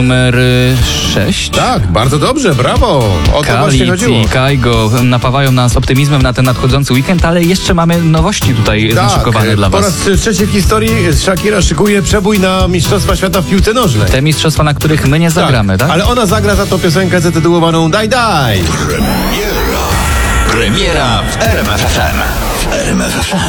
Numer 6. Tak, bardzo dobrze, brawo. O to właśnie chodziło. Kalic i Kaigo napawają nas optymizmem na ten nadchodzący weekend, ale jeszcze mamy nowości tutaj naszykowane dla po was. raz trzeci w historii Shakira szykuje przebój na Mistrzostwa Świata w piłce nożnej. Te mistrzostwa, na których my nie zagramy, tak? Ale ona zagra za to piosenkę zatytułowaną Daj Daj. Premiera w RMF FM.